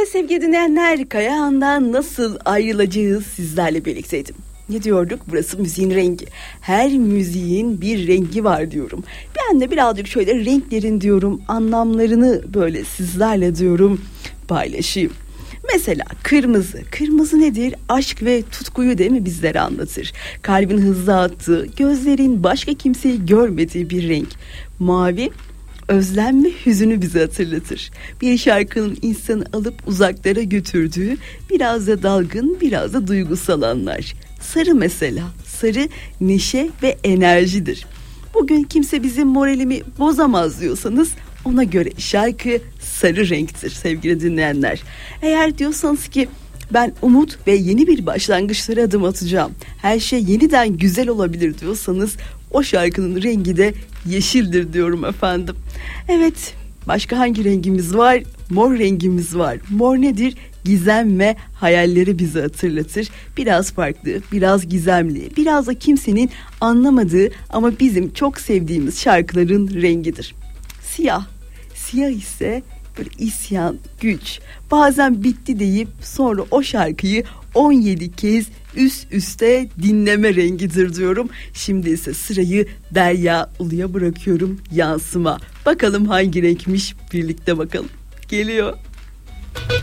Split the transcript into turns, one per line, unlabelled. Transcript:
sevgili dinleyenler, Kayahan'dan nasıl ayrılacağız sizlerle birlikteydim. Ne diyorduk? Burası müziğin rengi. Her müziğin bir rengi var diyorum. Ben de birazcık şöyle renklerin diyorum, anlamlarını böyle sizlerle diyorum paylaşayım. Mesela kırmızı. Kırmızı nedir? Aşk ve tutkuyu değil mi bizlere anlatır? Kalbin hızlı attığı, gözlerin başka kimseyi görmediği bir renk. Mavi, özlem ve hüzünü bize hatırlatır. Bir şarkının insanı alıp uzaklara götürdüğü, biraz da dalgın, biraz da duygusal anlar. Sarı mesela. Sarı neşe ve enerjidir. Bugün kimse bizim moralimi bozamaz diyorsanız ona göre şarkı sarı renktir sevgili dinleyenler. Eğer diyorsanız ki ben umut ve yeni bir başlangıçlara adım atacağım, her şey yeniden güzel olabilir diyorsanız o şarkının rengi de yeşildir diyorum efendim. Evet, başka hangi rengimiz var? Mor rengimiz var. Mor nedir? Gizem ve hayalleri bizi hatırlatır. Biraz farklı, biraz gizemli, biraz da kimsenin anlamadığı ama bizim çok sevdiğimiz şarkıların rengidir. Siyah. Siyah ise böyle isyan, güç. Bazen bitti deyip sonra o şarkıyı 17 kez üst üste dinleme rengidir diyorum. Şimdi ise sırayı Derya Ulu'ya bırakıyorum, Yansıma. Bakalım hangi renkmiş, birlikte bakalım. Geliyor.